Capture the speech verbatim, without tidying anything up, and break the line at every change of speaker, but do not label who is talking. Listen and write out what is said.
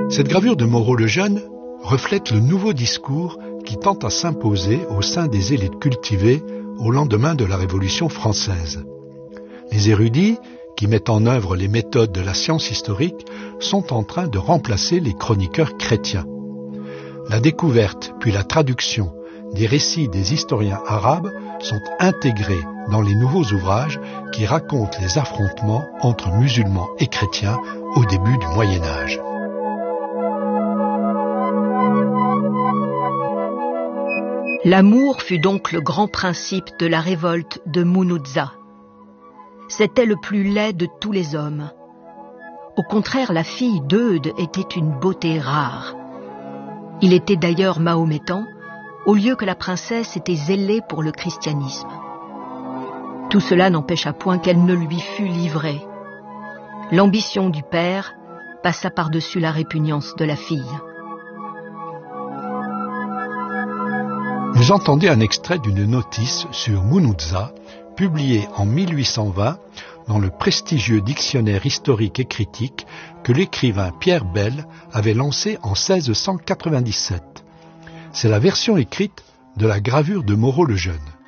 Cette gravure de Moreau le Jeune reflète le nouveau discours qui tend à s'imposer au sein des élites cultivées au lendemain de la Révolution française. Les érudits, qui mettent en œuvre les méthodes de la science historique, sont en train de remplacer les chroniqueurs chrétiens. La découverte puis la traduction des récits des historiens arabes sont intégrés dans les nouveaux ouvrages qui racontent les affrontements entre musulmans et chrétiens au début du Moyen Âge.
L'amour fut donc le grand principe de la révolte de Munuza. C'était le plus laid de tous les hommes. Au contraire, la fille d'Eude était une beauté rare. Il était d'ailleurs mahométan, au lieu que la princesse était zélée pour le christianisme. Tout cela n'empêcha point qu'elle ne lui fût livrée. L'ambition du père passa par-dessus la répugnance de la fille.
Vous entendez un extrait d'une notice sur Munuza, publiée en mille huit cent vingt dans le prestigieux dictionnaire historique et critique que l'écrivain Pierre Bell avait lancé en seize cent quatre-vingt-dix-sept. C'est la version écrite de la gravure de Moreau le Jeune.